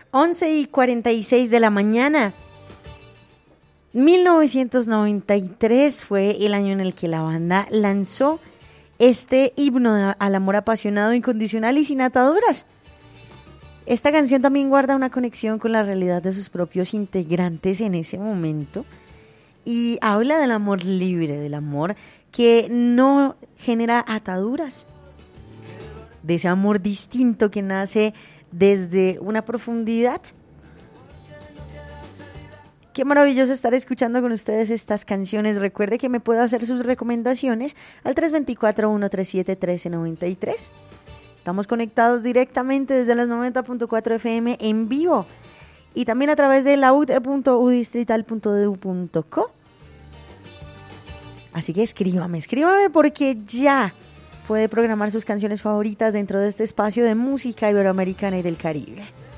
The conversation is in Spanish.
11:46 de la mañana. 1993 fue el año en el que la banda lanzó este himno al amor apasionado, incondicional y sin ataduras. Esta canción también guarda una conexión con la realidad de sus propios integrantes en ese momento y habla del amor libre, del amor que no genera ataduras, de ese amor distinto que nace desde una profundidad. Qué maravilloso estar escuchando con ustedes estas canciones. Recuerde que me puede hacer sus recomendaciones al 324-137-1393. Estamos conectados directamente desde los 90.4 FM en vivo y también a través de laud.udistrital.edu.co. Así que escríbame porque ya puede programar sus canciones favoritas dentro de este espacio de música iberoamericana y del Caribe.